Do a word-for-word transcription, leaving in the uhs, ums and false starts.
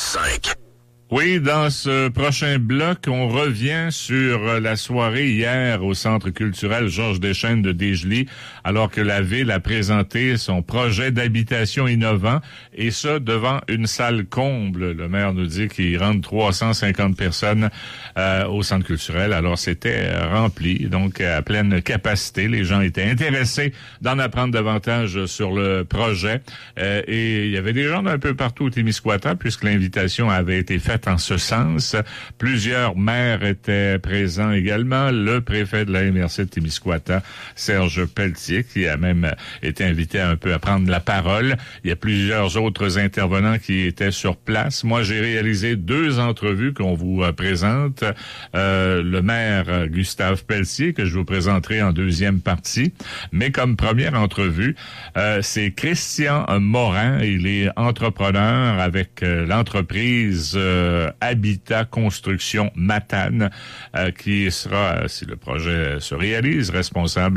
cinq. Oui, dans ce prochain bloc, on revient sur la soirée hier au Centre culturel Georges Deschênes de Dégelée, alors que la ville a présenté son projet d'habitation innovant, et ça devant une salle comble. Le maire nous dit qu'il rentre trois cent cinquante personnes euh, au Centre culturel, alors c'était rempli, donc à pleine capacité. Les gens étaient intéressés d'en apprendre davantage sur le projet, euh, et il y avait des gens d'un peu partout au Témiscouata, puisque l'invitation avait été faite en ce sens. Plusieurs maires étaient présents également. Le préfet de la M R C de Témiscouata, Serge Pelletier, qui a même été invité un peu à prendre la parole. Il y a plusieurs autres intervenants qui étaient sur place. Moi, j'ai réalisé deux entrevues qu'on vous présente. Euh, le maire Gustave Pelletier, que je vous présenterai en deuxième partie. Mais comme première entrevue, euh, c'est Christian Morin. Il est entrepreneur avec euh, l'entreprise euh, Habitat Construction Matane, euh, qui sera, si le projet se réalise, responsable